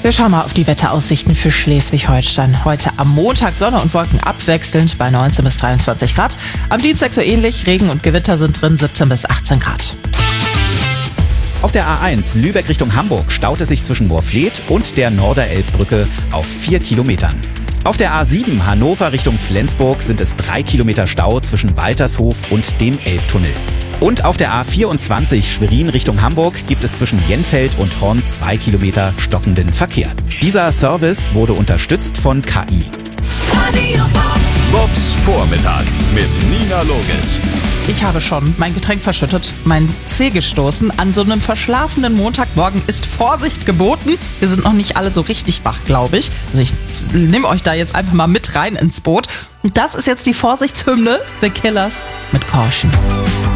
Wir schauen mal auf die Wetteraussichten für Schleswig-Holstein. Heute am Montag Sonne und Wolken abwechselnd bei 19 bis 23 Grad. Am Dienstag so ähnlich, Regen und Gewitter sind drin, 17 bis 18 Grad. Auf der A1 Lübeck Richtung Hamburg staut es sich zwischen Moorfleet und der Norderelbbrücke auf 4 Kilometern. Auf der A7 Hannover Richtung Flensburg sind es 3 Kilometer Stau zwischen Waltershof und dem Elbtunnel. Und auf der A24 Schwerin Richtung Hamburg gibt es zwischen Jenfeld und Horn 2 Kilometer stockenden Verkehr. Dieser Service wurde unterstützt von KI. Bobs Vormittag mit Nina Loges. Ich habe schon mein Getränk verschüttet, mein Zeh gestoßen. An so einem verschlafenen Montagmorgen ist Vorsicht geboten. Wir sind noch nicht alle so richtig wach, glaube ich. Also ich nehme euch da jetzt einfach mal mit rein ins Boot. Und das ist jetzt die Vorsichtshymne The Killers mit Caution.